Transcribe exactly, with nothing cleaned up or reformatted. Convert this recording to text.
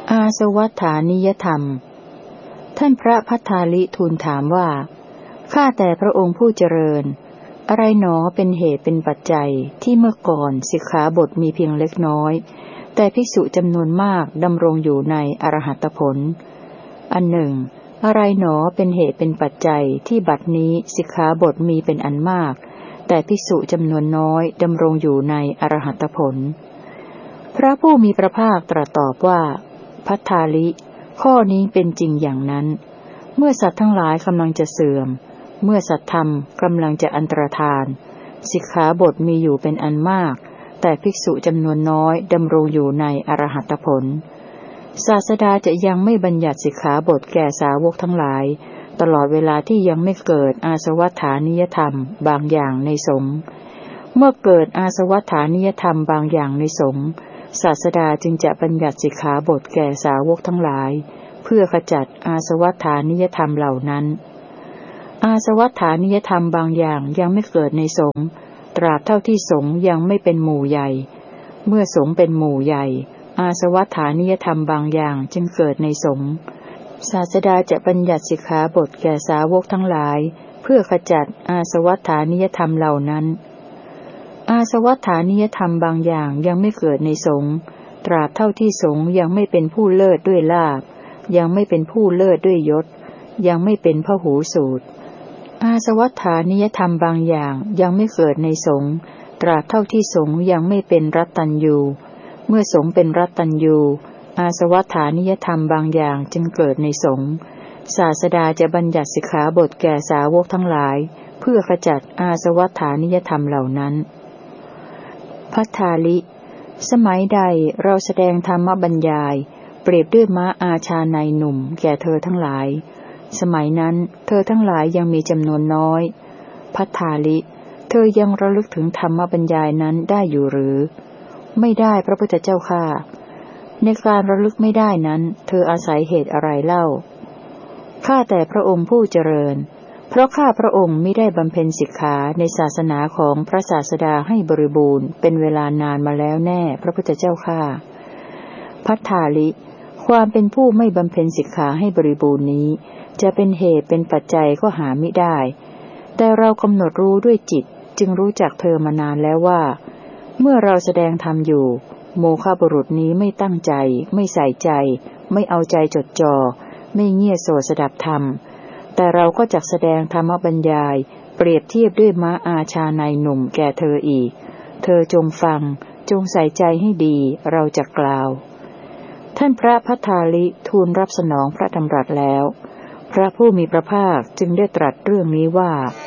อาสวัฏฐานิยธรรมท่านพระภัททาลิทูลถามว่าข้าแต่พระองค์ผู้เจริญอะไรหนอเป็นเหตุเป็นปัจจัยที่เมื่อก่อนสิกขาบทมีเพียงเล็กน้อยแต่ภิกษุจำนวนมากดำรงอยู่ในอรหัตผลอันหนึ่งอะไรหนอเป็นเหตุเป็นปัจจัยที่บัดนี้สิกขาบทมีเป็นอันมากแต่ภิกษุจำนวนน้อยดำรงอยู่ในอรหัตผลพระผู้มีพระภาคตรัสตอบว่าภัททาลิข้อนี้เป็นจริงอย่างนั้นเมื่อสัตว์ทั้งหลายกำลังจะเสื่อมเมื่อสัตธรรมกำลังจะอันตรธานสิกขาบทมีอยู่เป็นอันมากแต่ภิกษุจำนวนน้อยดำรงอยู่ในอรหัตผลศาสดาจะยังไม่บัญญัติสิกขาบทแก่สาวกทั้งหลายตลอดเวลาที่ยังไม่เกิดอาสวัฏฐานิยธรรมบางอย่างในสงฆ์เมื่อเกิดอาสวัฏฐานิยธรรมบางอย่างในสงฆ์ศาสดาจึงจะบัญญัติสิกขาบทแก่สาวกทั้งหลายเพื่อขจัดอาสวัฏฐานิยธรรมเหล่านั้นอาสวัฏฐานิยธรรมบางอย่างยังไม่เกิดในสงฆ์ตราบเท่าที่สงฆ์ยังไม่เป็นหมู่ใหญ่เมื่อสงฆ์เป็นหมู่ใหญ่อาสวัฏฐานิยธรรมบางอย่างจึงเกิดในสงฆ์ศาสดาจะบัญญัติสิกขาบทแก่สาวกทั้งหลายเพื่อขจัดอาสวัฏฐานิยธรรมเหล่านั้นอาสวัฏฐานิยธรรมบางอย่างยังไม่เกิดในสงฆ์ตราบเท่าที่สงฆ์ยังไม่เป็นผู้เลิศด้วยลาภยังไม่เป็นผู้เลิศด้วยยศยังไม่เป็นพหูสูตรอาสวัฏฐานิยธรรมบางอย่างยังไม่เกิดในสงฆ์ตราบเท่าที่สงฆ์ยังไม่เป็นรัตตัญญูเมื่อสงฆ์เป็นรัตตัญญูอาสวัฏฐานิยธรรมบางอย่างจึงเกิดในสงฆ์ศาสดาจะบัญญัติสิกขาบทแก่สาวกทั้งหลายเพื่อขจัดอาสวัฏฐานิยธรรมเหล่านั้นภัททาลิสมัยใดเราแสดงธรรมบรรยายเปรียบด้วยม้าอาชาในหนุ่มแก่เธอทั้งหลายสมัยนั้นเธอทั้งหลายยังมีจำนวนน้อยภัททาลิเธอยังระลึกถึงธรรมบรรยายนั้นได้อยู่หรือไม่ได้พระพุทธเจ้าข้าในการระลึกไม่ได้นั้นเธออาศัยเหตุอะไรเล่าข้าแต่พระองค์ผู้เจริญเพราะข้าพระองค์มิได้บำเพ็ญสิกขาในศาสนาของพระศาสดาให้บริบูรณ์เป็นเวลานานมาแล้วแน่พระพุทธเจ้าข้าภัททาลิความเป็นผู้ไม่บำเพ็ญสิกขาให้บริบูรณ์นี้จะเป็นเหตุเป็นปัจจัยก็หามิได้แต่เรากำหนดรู้ด้วยจิตจึงรู้จักเธอมานานแล้วว่าเมื่อเราแสดงธรรมอยู่โมฆะบุรุษนี้ไม่ตั้งใจไม่ใส่ใจไม่เอาใจจดจ่อไม่เงี่ยโสสดับธรรมแต่เราก็จักแสดงธรรมบรรยายเปรียบเทียบด้วยม้าอาชาในหนุ่มแก่เธออีกเธอจงฟังจงใส่ใจให้ดีเราจะกล่าวท่านพระภัททาลิทูลรับสนองพระดำรัสแล้วพระผู้มีพระภาคจึงได้ตรัสเรื่องนี้ว่า